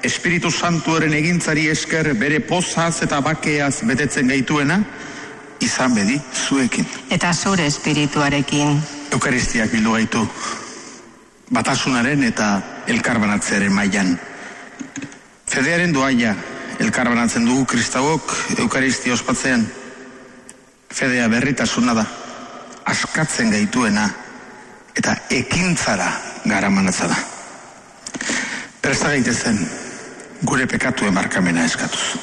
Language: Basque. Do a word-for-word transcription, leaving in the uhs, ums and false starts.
Espiritu Santuaren egintzari esker bere pozaz eta bakeaz betetzen gaituena, izan bedi zuekin. Eta zure espirituarekin. Eukaristiak bildu gaitu, batasunaren eta elkarbanatzearen mailan. Fedearen doaia elkarbanatzen dugu kristauok Eukaristia ospatzean. Fedea berritasuna da, askatzen gaituena eta ekintzara garamanatza da. Presta gaitezen gure pekatuen barkamena eskatuz.